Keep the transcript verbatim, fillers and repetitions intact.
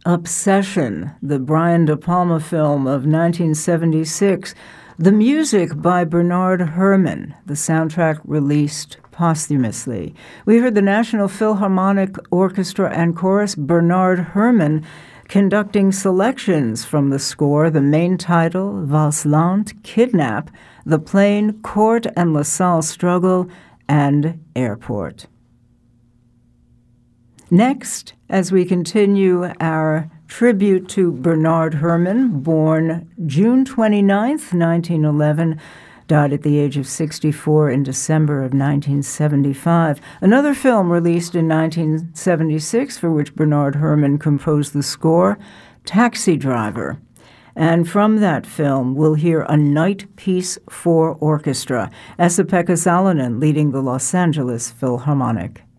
Obsession, the Brian De Palma film of nineteen seventy-six. The music by Bernard Herrmann, the soundtrack released posthumously. We heard the National Philharmonic Orchestra and Chorus, Bernard Herrmann, conducting selections from the score, the main title, Valse Lente, Kidnap, The Plane, Court and LaSalle Struggle, and Airport. Next, as we continue our tribute to Bernard Herrmann, born June twenty-ninth, nineteen eleven, died at the age of sixty-four in December of nineteen seventy-five. Another film released in nineteen seventy-six for which Bernard Herrmann composed the score, Taxi Driver. And from that film, we'll hear A Night Piece for Orchestra, Esa-Pekka Salonen leading the Los Angeles Philharmonic.